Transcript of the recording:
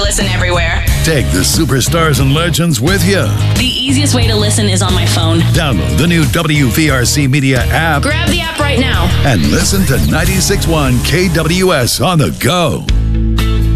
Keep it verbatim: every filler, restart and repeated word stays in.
listen everywhere. Take the superstars and legends with you. The easiest way to listen is on my phone. Download the new W V R C Media app. Grab the app right now. And listen to ninety-six point one K W S on the go.